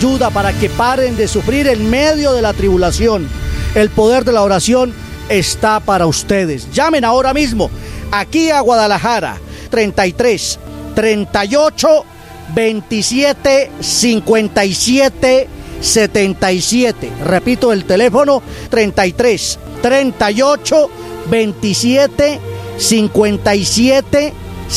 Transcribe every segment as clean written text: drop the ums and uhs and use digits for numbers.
ayuda para que paren de sufrir en medio de la tribulación. El poder de la oración está para ustedes. Llamen ahora mismo aquí a Guadalajara, 33 38 27 57 77. Repito el teléfono, 33 38 27 57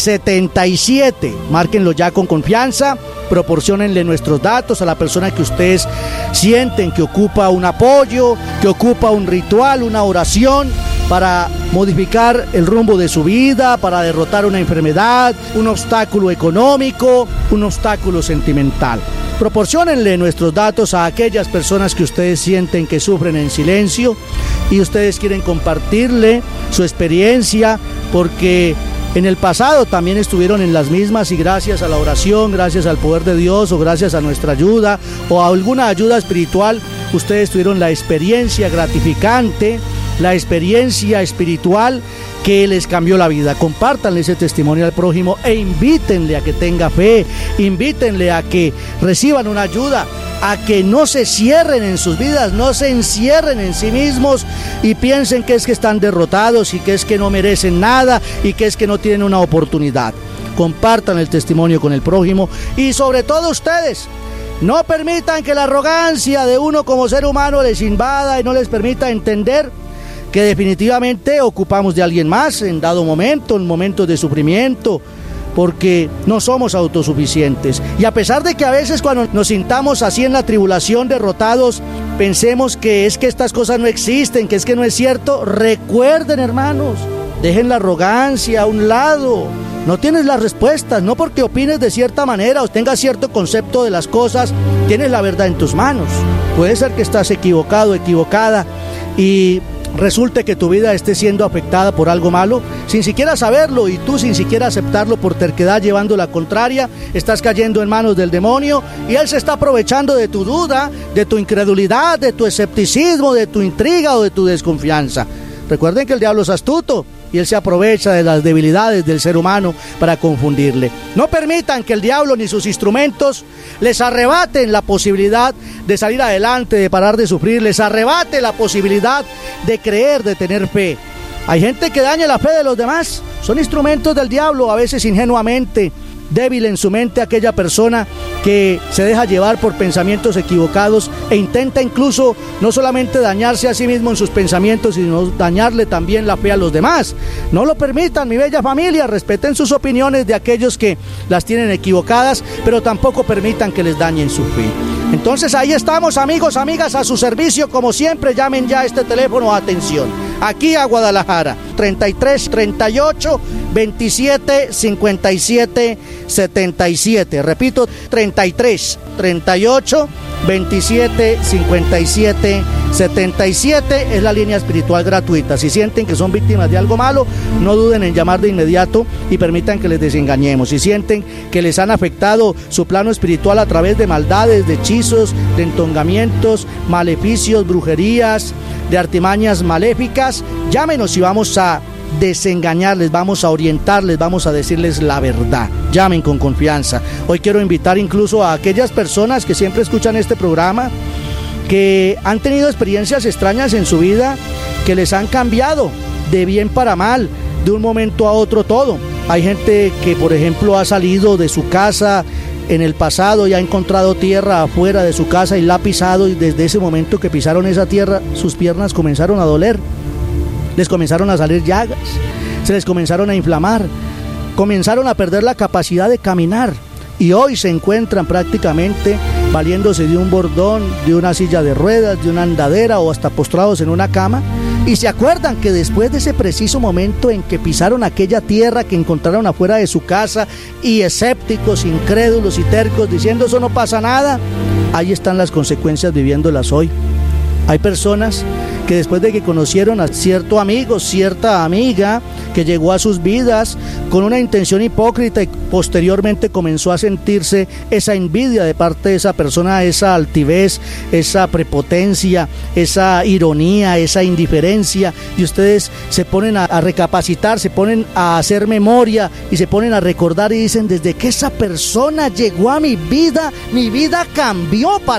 77. Márquenlo ya con confianza, proporciónenle nuestros datos a la persona que ustedes sienten que ocupa un apoyo, que ocupa un ritual, una oración para modificar el rumbo de su vida, para derrotar una enfermedad, un obstáculo económico, un obstáculo sentimental. Proporciónenle nuestros datos a aquellas personas que ustedes sienten que sufren en silencio y ustedes quieren compartirle su experiencia, porque en el pasado también estuvieron en las mismas y gracias a la oración, gracias al poder de Dios o gracias a nuestra ayuda o a alguna ayuda espiritual, ustedes tuvieron la experiencia gratificante, la experiencia espiritual que les cambió la vida. Compártanle ese testimonio al prójimo e invítenle a que tenga fe, invítenle a que reciban una ayuda, a que no se cierren en sus vidas, no se encierren en sí mismos y piensen que es que están derrotados y que es que no merecen nada y que es que no tienen una oportunidad. Compartan el testimonio con el prójimo y sobre todo ustedes, no permitan que la arrogancia de uno como ser humano les invada y no les permita entender que definitivamente ocupamos de alguien más en dado momento, en momentos de sufrimiento, porque no somos autosuficientes. Y a pesar de que a veces cuando nos sintamos así en la tribulación, derrotados, pensemos que es que estas cosas no existen, que es que no es cierto, recuerden, hermanos, dejen la arrogancia a un lado. No tienes las respuestas, no porque opines de cierta manera o tengas cierto concepto de las cosas, tienes la verdad en tus manos. Puede ser que estás equivocado, equivocada y resulte que tu vida esté siendo afectada por algo malo, sin siquiera saberlo y tú sin siquiera aceptarlo por terquedad llevando la contraria, estás cayendo en manos del demonio y él se está aprovechando de tu duda, de tu incredulidad, de tu escepticismo, de tu intriga o de tu desconfianza. Recuerden que el diablo es astuto y él se aprovecha de las debilidades del ser humano para confundirle. No permitan que el diablo ni sus instrumentos les arrebaten la posibilidad de salir adelante, de parar de sufrir, les arrebate la posibilidad de creer, de tener fe. Hay gente que daña la fe de los demás, son instrumentos del diablo, a veces ingenuamente. Débil en su mente aquella persona que se deja llevar por pensamientos equivocados e intenta incluso no solamente dañarse a sí mismo en sus pensamientos, sino dañarle también la fe a los demás. No lo permitan, mi bella familia, respeten sus opiniones de aquellos que las tienen equivocadas, pero tampoco permitan que les dañen su fe. Entonces ahí estamos, amigos, amigas, a su servicio, como siempre. Llamen ya a este teléfono, atención, aquí a Guadalajara, 33 38 27 57 77. Repito, 33 38 27 57 77 es la línea espiritual gratuita. Si sienten que son víctimas de algo malo, no duden en llamar de inmediato y permitan que les desengañemos. Si sienten que les han afectado su plano espiritual a través de maldades, de hechizos, de entongamientos, maleficios, brujerías, de artimañas maléficas, llámenos y vamos a desengañarles, vamos a orientarles, vamos a decirles la verdad. Llamen con confianza. Hoy quiero invitar incluso a aquellas personas que siempre escuchan este programa, que han tenido experiencias extrañas en su vida, que les han cambiado de bien para mal, de un momento a otro todo. Hay gente que, por ejemplo, ha salido de su casa en el pasado y ha encontrado tierra afuera de su casa y la ha pisado, y desde ese momento que pisaron esa tierra, sus piernas comenzaron a doler, les comenzaron a salir llagas, se les comenzaron a inflamar, comenzaron a perder la capacidad de caminar y hoy se encuentran prácticamente valiéndose de un bordón, de una silla de ruedas, de una andadera o hasta postrados en una cama. Y se acuerdan que después de ese preciso momento en que pisaron aquella tierra que encontraron afuera de su casa y escépticos, incrédulos y tercos diciendo eso no pasa nada, ahí están las consecuencias viviéndolas hoy. Hay personas que después de que conocieron a cierto amigo, cierta amiga que llegó a sus vidas con una intención hipócrita y posteriormente comenzó a sentirse esa envidia de parte de esa persona, esa altivez, esa prepotencia, esa ironía, esa indiferencia, y ustedes se ponen a recapacitar, se ponen a hacer memoria y se ponen a recordar y dicen: desde que esa persona llegó a mi vida cambió para